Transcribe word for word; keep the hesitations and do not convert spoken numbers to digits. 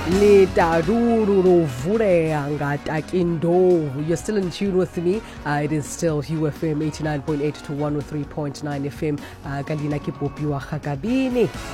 Le Taruru Vureanga Takindo. You're still in tune with me. Uh, it is still U F M eighty-nine point eight to one oh three point nine F M. Uh, Kalina Kipopiwa Hakabini.